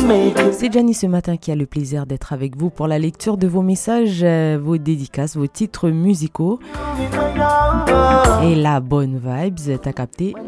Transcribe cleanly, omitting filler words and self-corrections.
C'est Gianni ce matin qui a le plaisir d'être avec vous pour la lecture de vos messages, vos dédicaces, vos titres musicaux. Et la bonne vibes, t'as capté,